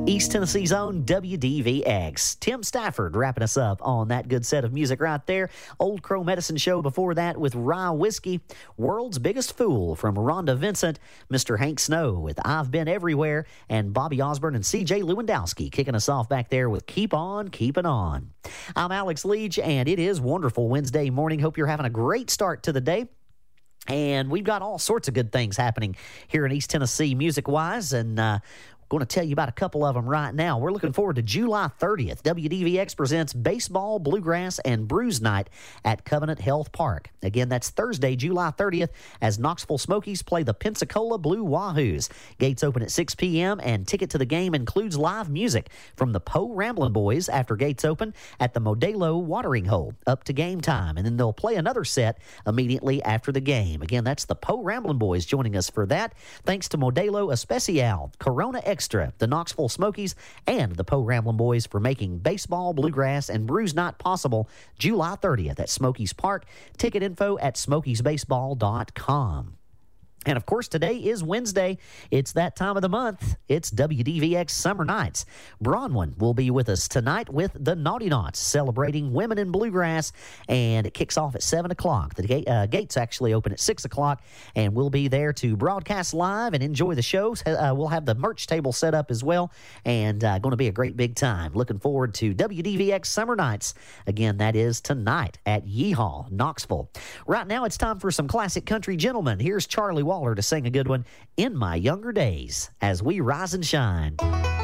East Tennessee's own WDVX. Tim Stafford wrapping us up on that good set of music right there. Old Crow Medicine Show before that with Rye Whiskey. World's Biggest Fool from Rhonda Vincent. Mr. Hank Snow with I've Been Everywhere. And Bobby Osborne and C.J. Lewandowski kicking us off back there with Keep On Keepin' On. I'm Alex Leach, and it is wonderful Wednesday morning. Hope you're having a great start to the day. And we've got all sorts of good things happening here in East Tennessee music-wise, and going to tell you about a couple of them right now. We're looking forward to July 30th. WDVX presents Baseball, Bluegrass, and Brews Night at Covenant Health Park. Again, that's Thursday, July 30th, as Knoxville Smokies play the Pensacola Blue Wahoos. Gates open at 6 p.m., and ticket to the game includes live music from the Poe Ramblin' Boys after gates open at the Modelo Watering Hole up to game time, and then they'll play another set immediately after the game. Again, that's the Poe Ramblin' Boys joining us for that. Thanks to Modelo Especial, Corona Extra, the Knoxville Smokies, and the Poe Ramblin' Boys for making Baseball, Bluegrass, and Brews Night possible July 30th at Smokies Park. Ticket info at smokiesbaseball.com. And, of course, today is Wednesday. It's that time of the month. It's WDVX Summer Nights. Bronwyn will be with us tonight with the Naughty Knots, celebrating women in bluegrass, and it kicks off at 7 o'clock. The gates actually open at 6 o'clock, and we'll be there to broadcast live and enjoy the shows. We'll have the merch table set up as well, and going to be a great big time. Looking forward to WDVX Summer Nights. Again, that is tonight at Yeehaw, Knoxville. Right now, it's time for some classic country gentlemen. Here's Charlie Waller to sing a good one, In My Younger Days, as we rise and shine.